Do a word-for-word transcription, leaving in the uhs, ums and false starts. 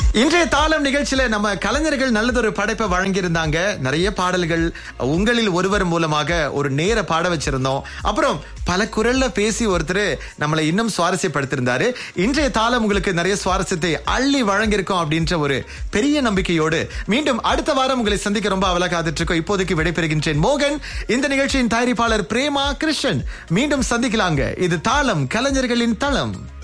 இன்றைய தாளம் நிகழ்ச்சியில நம்ம கலைஞர்கள் நல்லதொரு படைப்பை வழங்கியிருந்தாங்க. நிறைய பாடல்கள் உங்களில் ஒருவர் மூலமாக ஒரு நேர பாட வச்சிருந்தோம். அப்புறம் பல குரல்ல பேசி ஒருத்தர் நம்மளை இன்னும் சுவாரஸ்யப்படுத்திருந்தாரு. இன்றைய தாளம் உங்களுக்கு நிறைய சுவாரஸ்யத்தை அள்ளி வழங்கியிருக்கோம் அப்படின்ற ஒரு பெரிய நம்பிக்கையோடு மீண்டும் அடுத்த வாரம் உங்களை சந்திக்க ரொம்ப அவலா காத்துட்டு இருக்கோம். இப்போதைக்கு விடைபெறுகின்றேன் மோகன். இந்த நிகழ்ச்சியின் தயாரிப்பாளர் பிரேமா கிருஷ்ணன். மீண்டும் சந்திக்கலாங்க. இது தாளம், கலைஞர்களின் தளம்.